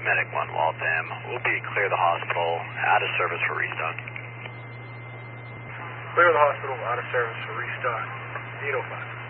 Medic 1 Waltham. We'll be clear the hospital, out of service for restart. Clear the hospital, out of service for restart. 805.